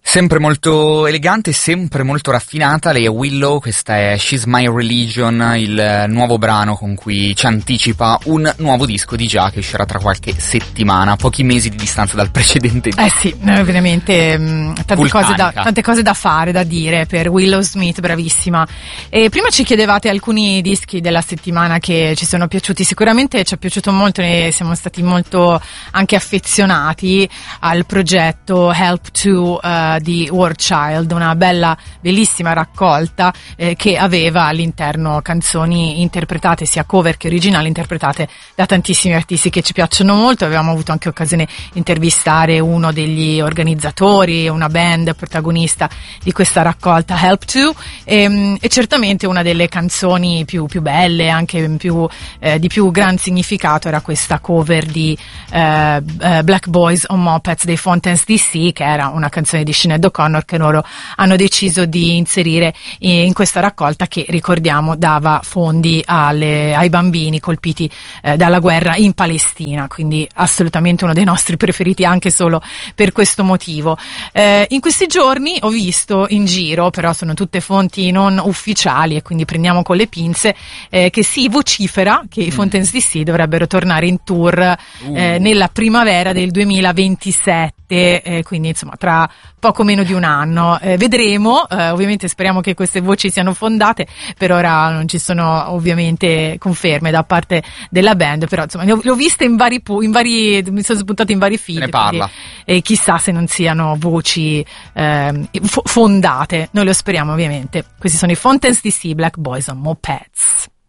Sempre molto elegante, sempre molto raffinata. Lei è Willow, questa è She's My Religion, il nuovo brano con cui ci anticipa un nuovo disco di già che uscirà tra qualche settimana, pochi mesi di distanza dal precedente disco. Sì, veramente tante cose da fare, da dire per Willow Smith, bravissima. E prima ci chiedevate alcuni dischi della settimana che ci sono piaciuti, sicuramente ci è piaciuto molto, ne siamo stati molto anche affezionati al progetto Help To di War Child, una bellissima raccolta che aveva all'interno canzoni interpretate sia cover che originali, interpretate da tantissimi artisti che ci piacciono molto. Avevamo avuto anche occasione di intervistare uno degli organizzatori, una band protagonista di questa raccolta Help To, e certamente una delle canzoni più belle, anche di più gran significato, era questa cover di Black Boys on Mopeds dei Fountains DC, che era una canzone di Sinead O'Connor che loro hanno deciso di inserire in questa raccolta, che ricordiamo dava fondi ai bambini colpiti dalla guerra in Palestina, quindi assolutamente uno dei nostri preferiti anche solo per questo motivo. In questi giorni ho visto in giro, però sono tutte fonti non ufficiali e quindi prendiamo con le pinze, che si vocifera che i Fountains DC dovrebbero tornare in tour nella primavera del 2027, quindi insomma tra poco meno di un anno. Vedremo, ovviamente speriamo che queste voci siano fondate. Per ora non ci sono ovviamente conferme da parte della band, però insomma le ho viste mi sono spuntate in vari feed, ne parla. E chissà se non siano voci fondate. Noi lo speriamo ovviamente. Questi sono i Fountains DC, Black Boys on Mopeds.